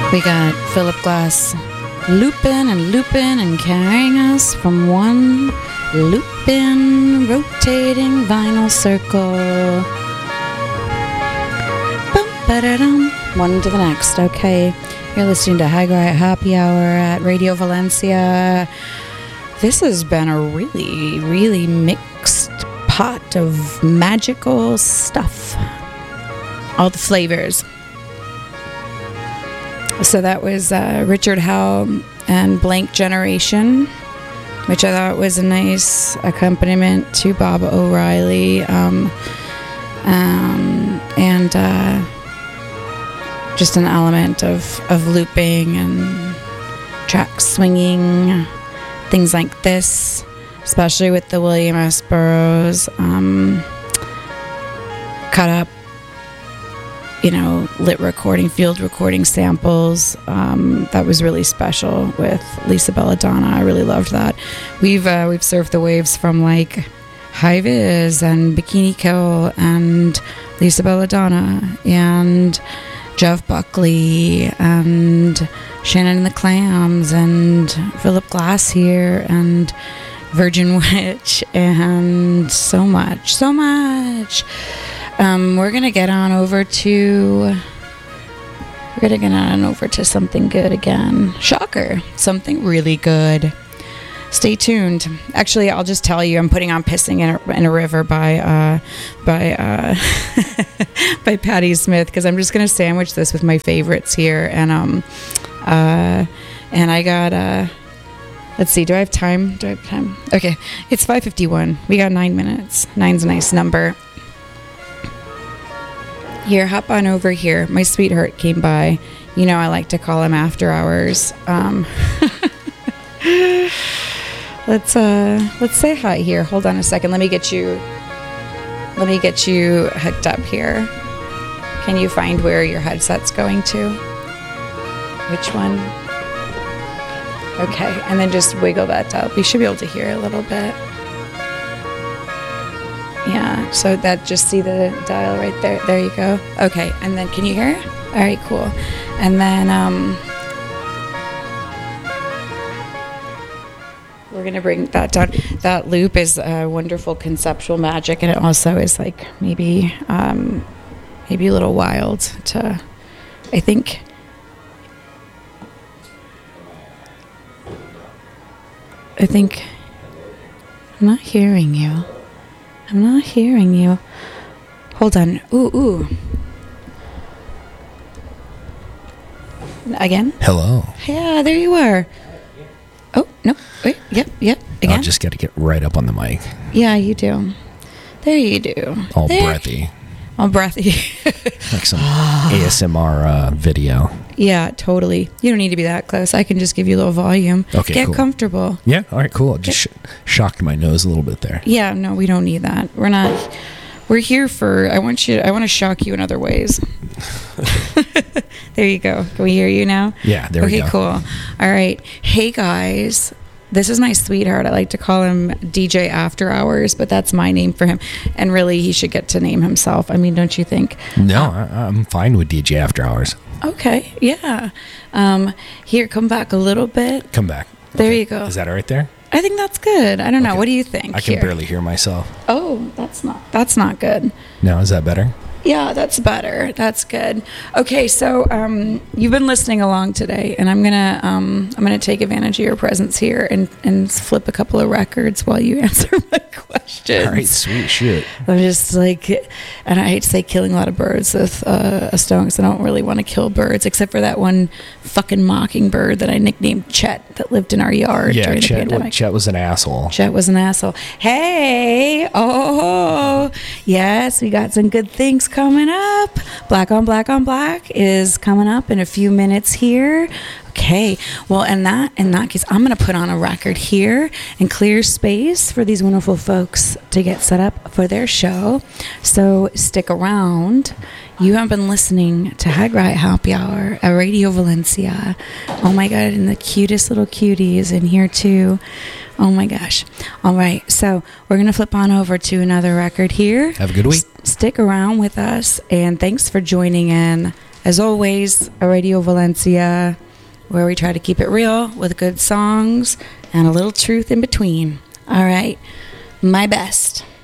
We got Philip Glass looping and carrying us from one looping, rotating vinyl circle. Bum-ba-da-dum. One to the next. Okay, you're listening to Hag Riot Happy Hour at Radio Valencia. This has been a really, really mixed pot of magical stuff. All the flavors. So that was Richard Howell and Blank Generation, which I thought was a nice accompaniment to Bob O'Reilly, and just an element of looping and track swinging, things like this, especially with the William S. Burroughs cut up, lit recording, field recording samples. That was really special with Lisa Belladonna. I really loved that. We've surfed the waves from like High Vis and Bikini Kill and Lisa Belladonna and Jeff Buckley and Shannon and the Clams and Philip Glass here and Virgin Witch and so much. We're gonna get on over to something good again. Shocker, something really good. Stay tuned. Actually, I'll just tell you, I'm putting on "Pissing in a River" by by Patti Smith, because I'm just gonna sandwich this with my favorites here, and I got let's see, do I have time? Okay, it's 5:51. We got 9 minutes. 9's a nice number. Here, hop on over here. My sweetheart came by. I like to call him after hours. Let's say hi here. Hold on a second. Let me get you hooked up here. Can you find where your headset's going to? Which one? Okay, and then just wiggle that up. You should be able to hear a little bit. Yeah, so that, just see the dial right there. There you go. Okay, and then can you hear it? All right, cool. And then we're going to bring that down. That loop is wonderful conceptual magic, and it also is like maybe a little wild to, I think. I'm not hearing you. Hold on. Ooh. Again? Hello. Yeah, there you are. Oh, no. Wait. Yep. Again? I'll just got to get right up on the mic. Yeah, you do. There you do. All breathy. Like some ASMR video. Yeah, totally. You don't need to be that close. I can just give you a little volume. Okay, Get cool. comfortable. Yeah, all right, cool. Just shocked my nose a little bit there. Yeah, no, we don't need that. We're here for, I want to shock you in other ways. There you go. Can we hear you now? Yeah, there we go. Okay, cool. All right. Hey, guys. This is my sweetheart. I like to call him DJ After Hours, but that's my name for him. And really, he should get to name himself. I mean, don't you think? No, I'm fine with DJ After Hours. Okay, yeah. Here, come back a little bit. Come back. There Okay. you go. Is that all right there? I think that's good. I don't know. Okay. What do you think? I can Here. barely hear myself. Oh, that's not good. No, is that better? Yeah, that's better. That's good. Okay, so you've been listening along today, and I'm gonna take advantage of your presence here and flip a couple of records while you answer my questions. All right, sweet shit. I'm just like, and I hate to say killing a lot of birds with a stone, because I don't really want to kill birds, except for that one fucking mockingbird that I nicknamed Chet that lived in our yard during the pandemic. Chet was an asshole. Chet was an asshole. Hey, yes, we got some good things coming up. Black on Black on Black is coming up in a few minutes here. Okay, well, in that case, I'm going to put on a record here and clear space for these wonderful folks to get set up for their show. So stick around. You have been listening to Hag Riot Happy Hour at Radio Valencia. Oh my God, and the cutest little cuties in here too. Oh my gosh. All right, so we're going to flip on over to another record here. Have a good week. Stick around with us, and thanks for joining in As always, a Radio Valencia, where we try to keep it real with good songs and a little truth in between. All right, my best.